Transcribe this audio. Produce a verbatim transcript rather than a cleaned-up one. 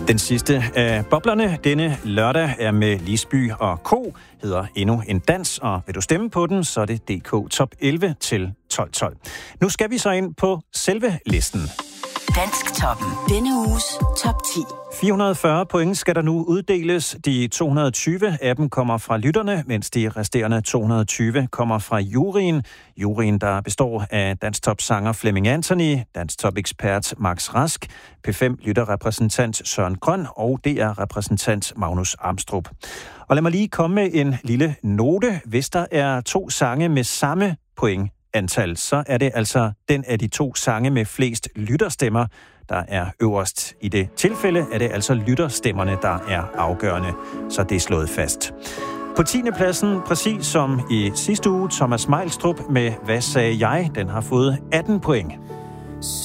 Den sidste af boblerne denne lørdag er med Lisby og Ko, hedder Endnu en dans, og vil du stemme på den, så er det D K Top elleve til tolv tolv. Nu skal vi så ind på selve listen. Dansktoppen. Denne uges top ti. fire hundrede og fyrre point skal der nu uddeles. De to hundrede og tyve af dem kommer fra lytterne, mens de resterende to hundrede og tyve kommer fra juryen. Juryen, der består af Dansktop-sanger Flemming Anthony, Dansktop-ekspert Max Rask, P fem lytterrepræsentant Søren Grøn og D R-repræsentant Magnus Amstrup. Og lad mig lige komme med en lille note. Hvis der er to sange med samme point, antal, så er det altså den af de to sange med flest lytterstemmer, der er øverst. I det tilfælde er det altså lytterstemmerne, der er afgørende, så det er slået fast. På tiende pladsen, præcis som i sidste uge, Thomas Meilstrup med Hvad sagde jeg? Den har fået atten point.